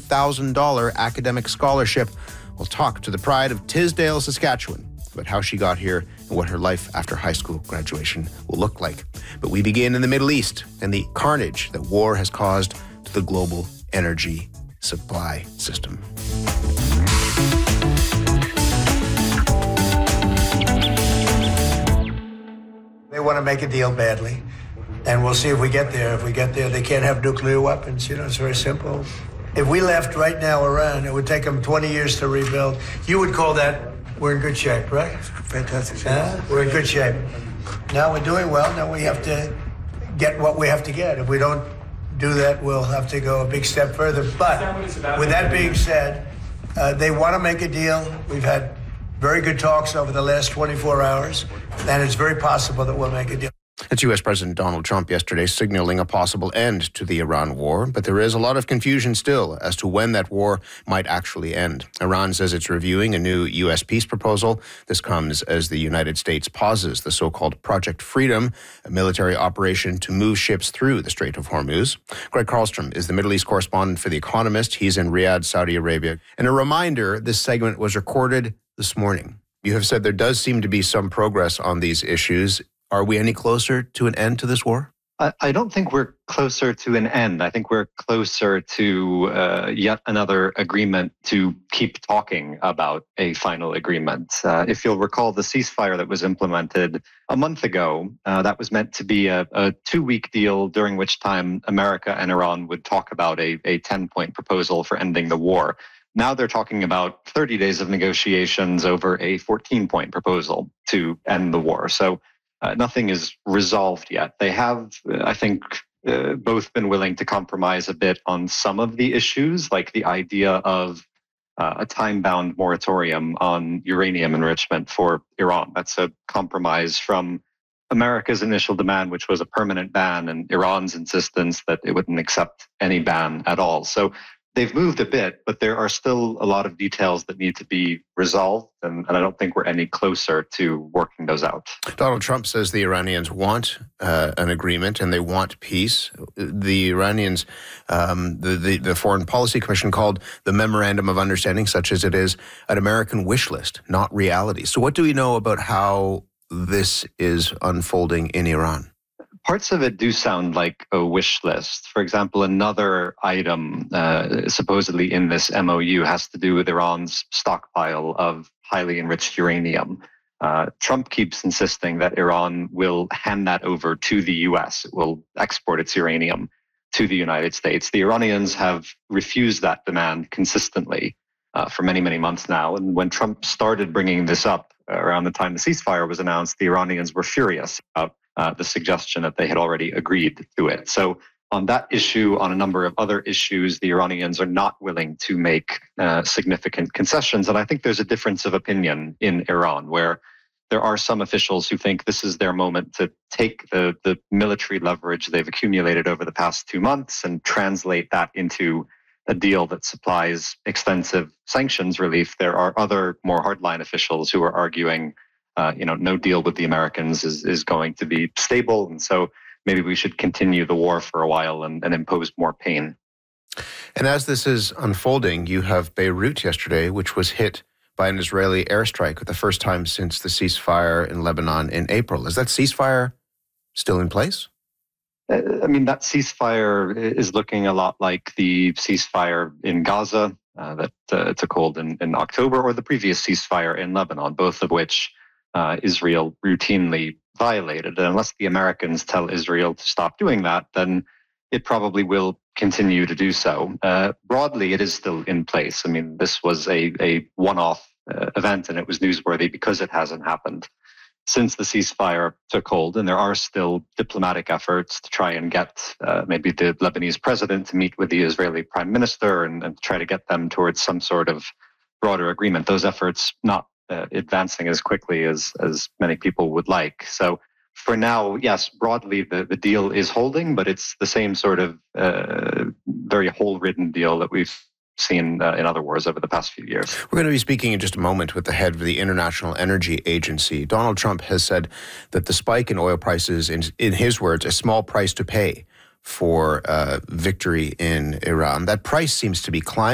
$100,000 academic scholarship. We'll talk to the pride of Tisdale, Saskatchewan, about how she got here and what her life after high school graduation will look like. But we begin in the Middle East and the carnage that war has caused to the global energy supply system. They want to make a deal badly, and we'll see if we get there. If we get there, they can't have nuclear weapons. It's very simple. If we left right now Iran, it would take them 20 years to rebuild. You would call that we're in good shape, right? Fantastic shape. We're in good shape. Now we're doing well. Now we have to get what we have to get. If we don't do that, we'll have to go a big step further. But with that being said, they want to make a deal. We've had very good talks over the last 24 hours, and it's very possible that we'll make a deal. It's U.S. President Donald Trump yesterday signaling a possible end to the Iran war, but there is a lot of confusion still as to when that war might actually end. Iran says it's reviewing a new U.S. peace proposal. This comes as the United States pauses the so-called Project Freedom, a military operation to move ships through the Strait of Hormuz. Greg Carlstrom is the Middle East correspondent for The Economist. He's in Riyadh, Saudi Arabia. And a reminder, this segment was recorded this morning. You have said there does seem to be some progress on these issues. Are we any closer to an end to this war? I don't think we're closer to an end. I think we're closer to yet another agreement to keep talking about a final agreement. If you'll recall the ceasefire that was implemented a month ago, that was meant to be a 2-week deal during which time America and Iran would talk about a 10-point proposal for ending the war. Now they're talking about 30 days of negotiations over a 14-point proposal to end the war. So nothing is resolved yet. They have, I think, both been willing to compromise a bit on some of the issues, like the idea of a time-bound moratorium on uranium enrichment for Iran. That's a compromise from America's initial demand, which was a permanent ban, and Iran's insistence that it wouldn't accept any ban at all. So they've moved a bit, but there are still a lot of details that need to be resolved, and I don't think we're any closer to working those out. Donald Trump says the Iranians want an agreement and they want peace. The Iranians, the Foreign Policy Commission called the Memorandum of Understanding, such as it is, an American wish list, not reality. So what do we know about how this is unfolding in Iran? Parts of it do sound like a wish list. For example, another item supposedly in this MOU has to do with Iran's stockpile of highly enriched uranium. Trump keeps insisting that Iran will hand that over to the U.S. It will export its uranium to the United States. The Iranians have refused that demand consistently for many, many months now. And when Trump started bringing this up around the time the ceasefire was announced, the Iranians were furious about the suggestion that they had already agreed to it. So on that issue, on a number of other issues, the Iranians are not willing to make significant concessions. And I think there's a difference of opinion in Iran, where there are some officials who think this is their moment to take the military leverage they've accumulated over the past 2 months and translate that into a deal that supplies extensive sanctions relief. There are other more hardline officials who are arguing no deal with the Americans is going to be stable. And so maybe we should continue the war for a while and impose more pain. And as this is unfolding, you have Beirut yesterday, which was hit by an Israeli airstrike for the first time since the ceasefire in Lebanon in April. Is that ceasefire still in place? That ceasefire is looking a lot like the ceasefire in Gaza that took hold in October, or the previous ceasefire in Lebanon, both of which Israel routinely violated. And unless the Americans tell Israel to stop doing that, then it probably will continue to do so. Broadly, it is still in place. This was a one-off event, and it was newsworthy because it hasn't happened since the ceasefire took hold. And there are still diplomatic efforts to try and get maybe the Lebanese president to meet with the Israeli prime minister and try to get them towards some sort of broader agreement. Those efforts not advancing as quickly as many people would like. So for now, yes, broadly the deal is holding, but it's the same sort of very hole-ridden deal that we've seen in other wars over the past few years. We're going to be speaking in just a moment with the head of the International Energy Agency. Donald Trump has said that the spike in oil prices, in his words, a small price to pay for victory in Iran. That price seems to be climbing.